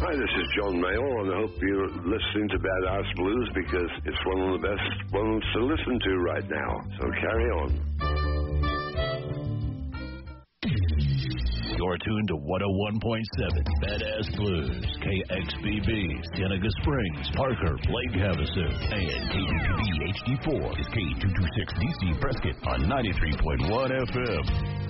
Hi, this is John Mayall, and I hope you're listening to Badass Blues because it's one of the best ones to listen to right now. So carry on. You're tuned to 101.7 Badass Blues, KXBB, Seneca Springs, Parker, Lake Havasu, and KTTB HD4 is K226DC Prescott on 93.1 FM.